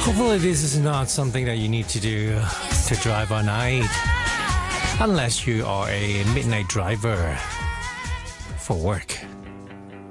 Hopefully, this is not something that you need to do to drive all night, unless you are a midnight driver for work.